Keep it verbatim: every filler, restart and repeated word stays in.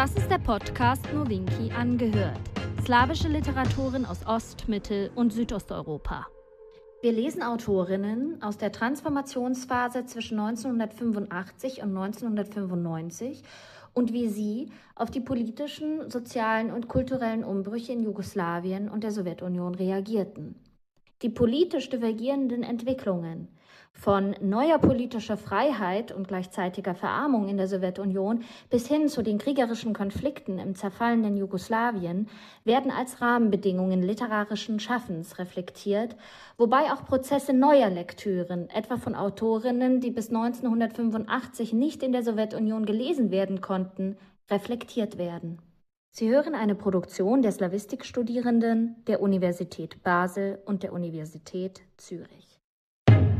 Das ist der Podcast Nowinki angehört. Slawische Literaturen aus Ost-, Mittel- und Südosteuropa. Wir lesen Autorinnen aus der Transformationsphase zwischen neunzehnhundertfünfundachtzig und neunzehnhundertfünfundneunzig und wie sie auf die politischen, sozialen und kulturellen Umbrüche in Jugoslawien und der Sowjetunion reagierten. Die politisch divergierenden Entwicklungen von neuer politischer Freiheit und gleichzeitiger Verarmung in der Sowjetunion bis hin zu den kriegerischen Konflikten im zerfallenen Jugoslawien werden als Rahmenbedingungen literarischen Schaffens reflektiert, wobei auch Prozesse neuer Lektüren, etwa von Autorinnen, die bis neunzehnhundertfünfundachtzig nicht in der Sowjetunion gelesen werden konnten, reflektiert werden. Sie hören eine Produktion der Slawistikstudierenden der Universität Basel und der Universität Zürich.